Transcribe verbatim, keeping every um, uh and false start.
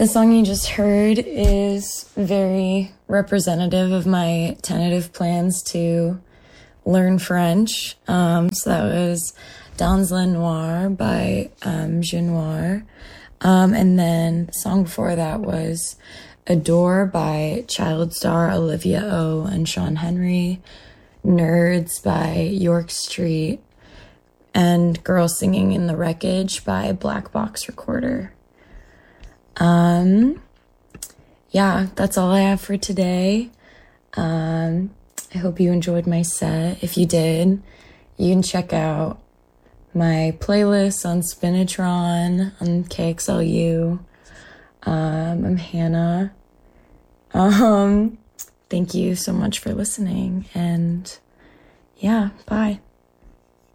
The song you just heard is very representative of my tentative plans to learn French. Um, so that was Dans la Noir by um, Je Noir. Um, and then the song before that was Adore by Child Star, Olivia O, and Sean Henry. Nerds by York Street. And Girl Singing in the Wreckage by Black Box Recorder. Um, yeah, that's all I have for today. Um, I hope you enjoyed my set. If you did, you can check out my playlist on Spinatron, on K X L U. Um, I'm Hannah. Um, thank you so much for listening, and yeah, bye.